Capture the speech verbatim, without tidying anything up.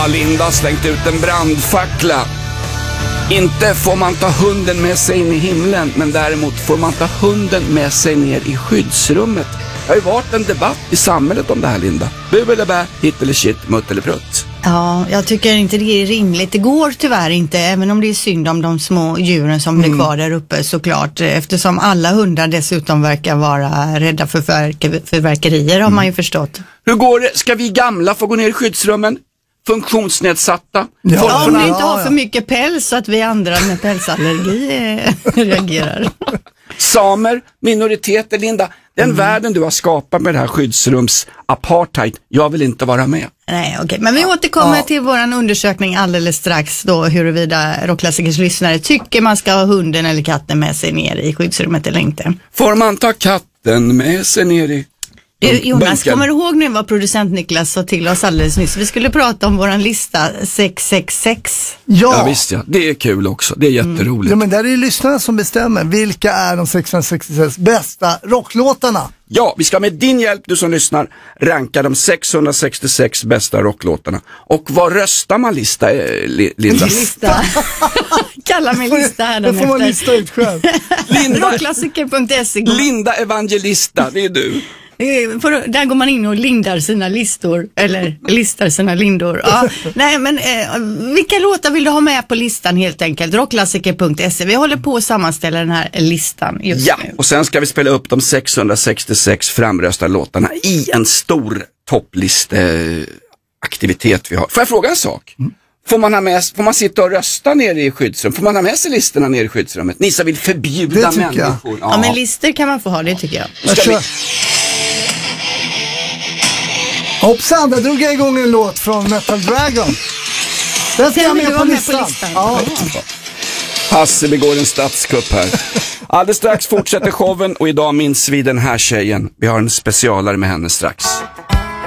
Linda har slängt ut en brandfackla. Inte får man ta hunden med sig in i himlen, men däremot får man ta hunden med sig ner i skyddsrummet. Det har ju varit en debatt i samhället om det här, Linda. Bu eller bä, hit eller shit, mutt eller prutt. Ja, jag tycker inte det är rimligt. Det går tyvärr inte, även om det är synd om de små djuren som blir kvar där uppe såklart. Eftersom alla hundar dessutom verkar vara rädda för förverk- förverkerier har mm. man ju förstått. Hur går det? Ska vi gamla få gå ner i skyddsrummen? Funktionsnedsatta? Ja, ja, om ni inte har för mycket päls så att vi andra med pälsallergi reagerar. Samer, minoriteter, Linda, den mm. världen du har skapat med det här skyddsrums-apartheid, jag vill inte vara med. Nej, okej. Okay. Men vi återkommer ja. till våran undersökning alldeles strax då, huruvida Rockklassikers lyssnare tycker man ska ha hunden eller katten med sig ner i skyddsrummet eller inte. Får man ta katten med sig ner i... Du, Jonas, bunken. Kommer du ihåg nu vad producent Niklas sa till oss alldeles nyss? Vi skulle prata om våran lista sex sex sex. Ja, ja visst ja. Det är kul också. Det är jätteroligt. Mm. Ja, men där är det lyssnarna som bestämmer. Vilka är de sexhundrasextiosex bästa rocklåtarna? Ja, vi ska med din hjälp, du som lyssnar, ranka de sexhundrasextiosex bästa rocklåtarna. Och vad röstar man lista, eh, Linda? Lista. Kalla mig lista här. Det får man lista ut själv. Rockklassiker punkt se. Linda Evangelista, det är du. För, där går man in och lindar sina listor, eller listar sina lindor. Ja, nej, men eh, vilka låtar vill du ha med på listan helt enkelt? Rockklassiker punkt se. Vi håller på att sammanställa den här listan just ja, nu. Och sen ska vi spela upp de sexhundrasextiosex framröstade låtarna i en stor topplisteaktivitet vi har. Får jag fråga en sak? Mm. Får man, ha med, får man sitta och rösta nere i skyddsrum? Får man ha med sig listorna nere i skyddsrummet? Ni som vill förbjuda människor. Ja. ja, men listor kan man få ha, det tycker jag. jag ska vi... Hoppsan, där drog jag igång en låt från Metal Dragon. Den ska jag med på listan. Med på listan. Ja. Hasse begår en statskupp här. Alldeles strax fortsätter showen och idag minns vi den här tjejen. Vi har en specialare med henne strax.